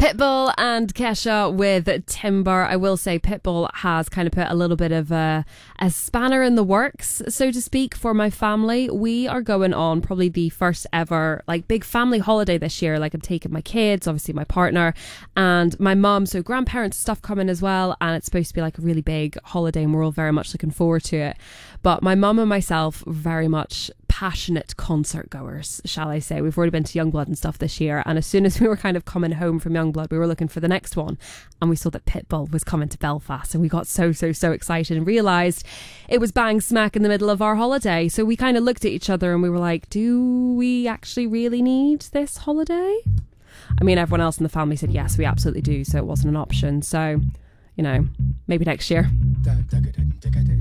Pitbull and Kesha with Timber. I will say Pitbull has kind of put a little bit of a spanner in the works, so to speak, for my family. We are going on probably the first ever like big family holiday this year. Like I'm taking my kids, obviously my partner and my mum, so grandparents stuff coming as well, and it's supposed to be like a really big holiday and we're all very much looking forward to it. But my mum and myself very much passionate concert goers, shall I say. We've already been to Youngblood and stuff this year, and as soon as we were kind of coming home from Youngblood, we were looking for the next one, and we saw that Pitbull was coming to Belfast, and we got so excited and realised it was bang smack in the middle of our holiday. So we kind of looked at each other and we were like, do we actually really need this holiday? I mean, everyone else in the family said yes, we absolutely do, so it wasn't an option. So, you know, maybe next year.